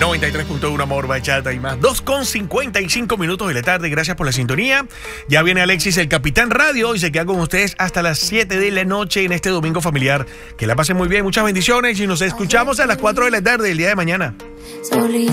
93.1 Amor, Bachata y más. 2:55 minutos de la tarde. Gracias por la sintonía. Ya viene Alexis, el Capitán Radio, y se queda con ustedes hasta las 7 de la noche en este domingo familiar. Que la pasen muy bien, muchas bendiciones y nos escuchamos a las 4 de la tarde el día de mañana.